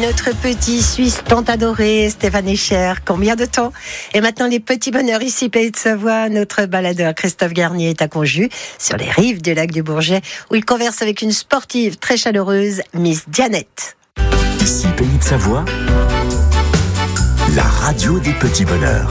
notre petit Suisse tant adoré, Stéphane Echer. Combien de temps? Et maintenant, les petits bonheurs ici, Pays de Savoie. Notre baladeur Christophe Garnier est à Conjus, sur les rives du lac du Bourget, où il converse avec une sportive très chaleureuse, Miss Dianette. Ici, Pays de Savoie, la radio des petits bonheurs.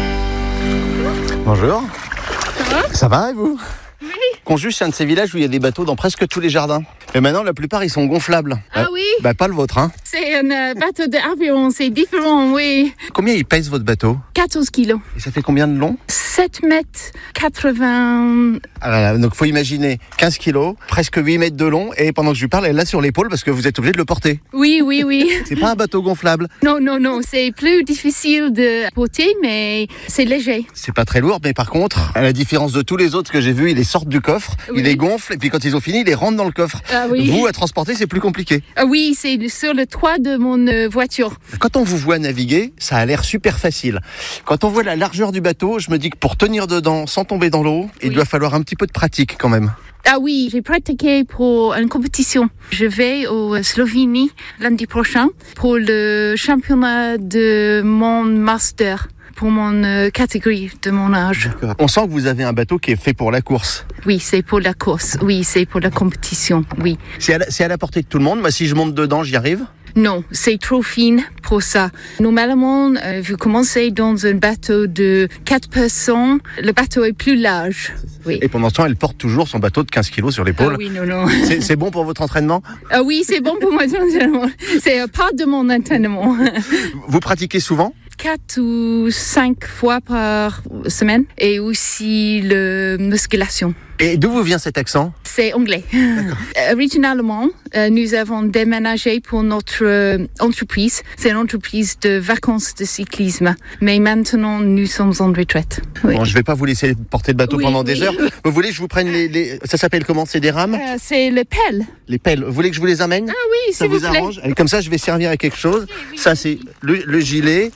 Bonjour. Ça va et vous? Oui. Conjus, c'est un de ces villages où il y a des bateaux dans presque tous les jardins. Mais maintenant, la plupart, ils sont gonflables. Ah oui? Pas le vôtre, hein. C'est un bateau d'avion, c'est différent, oui. Combien il pèse votre bateau? 14 kilos. Et ça fait combien de long? 7 mètres 80. Ah là là, donc faut imaginer 15 kilos, presque 8 mètres de long, et pendant que je lui parle, elle l'a sur l'épaule parce que vous êtes obligé de le porter. Oui. C'est pas un bateau gonflable. Non, c'est plus difficile de porter, mais c'est léger. C'est pas très lourd, mais par contre, à la différence de tous les autres que j'ai vus, ils les sortent du coffre, Oui. ils les gonflent, et puis quand ils ont fini, ils les rentrent dans le coffre. Ah oui. Vous, à transporter, c'est plus compliqué. Ah oui, c'est sur le toit de mon voiture. Quand on vous voit naviguer, ça a l'air super facile. Quand on voit la largeur du bateau, je me dis que pour tenir dedans sans tomber dans l'eau, il Oui. doit falloir un petit peu de pratique quand même. Ah oui, j'ai pratiqué pour une compétition. Je vais au Slovénie lundi prochain pour le championnat de mon master, pour mon catégorie de mon âge. On sent que vous avez un bateau qui est fait pour la course. Oui, c'est pour la course. Oui, c'est pour la compétition. Oui. C'est à la portée de tout le monde. Moi, si je monte dedans, j'y arrive. Non, c'est trop fine pour ça. Normalement, vous commencez dans un bateau de 4 personnes. Le bateau est plus large. Oui. Et pendant ce temps, elle porte toujours son bateau de 15 kilos sur l'épaule. Ah oui, non. C'est bon pour votre entraînement? Ah oui, c'est bon pour mon entraînement. C'est part de mon entraînement. Vous pratiquez souvent? 4 ou 5 fois par semaine. Et aussi la musculation. Et d'où vous vient cet accent? C'est anglais. Originalement, nous avons déménagé pour notre entreprise. C'est une entreprise de vacances de cyclisme. Mais maintenant, nous sommes en retraite. Oui. Bon, je vais pas vous laisser porter le bateau Oui, pendant oui. des heures. Vous voulez que je vous prenne ça s'appelle comment? C'est des rames? C'est le pelle. Les pelles. Vous voulez que je vous les amène? Ah oui, Ça s'il vous vous plaît. arrange? Et comme ça, je vais servir à quelque chose. oui. Ça, c'est le gilet.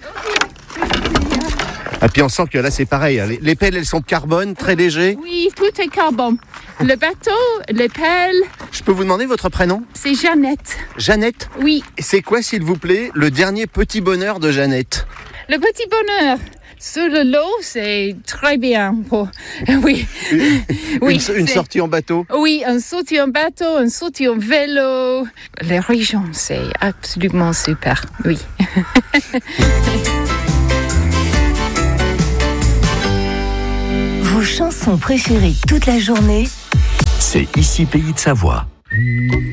Et puis on sent que là, c'est pareil. Les pelles, elles sont carbone, très légers. Oui, tout est carbone. Le bateau, les pelles, Je peux vous demander votre prénom? c'est Jeannette. Jeannette. Oui, C'est quoi, s'il vous plaît, le dernier petit bonheur de Jeannette? le petit bonheur. Sur le lot, c'est très bien. Oui. Oui, Une c'est- sortie en bateau? Oui, un sortie en bateau, un sortie en vélo. Les régions, c'est absolument super. Oui. Vos chansons préférées toute la journée, C'est ici, Pays de Savoie.